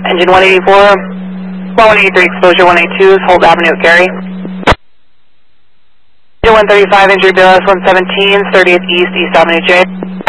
Engine 184, 183 exposure 182, Holt Avenue at Gary. Engine 135, injury BLS 117, 30th East, East Avenue J.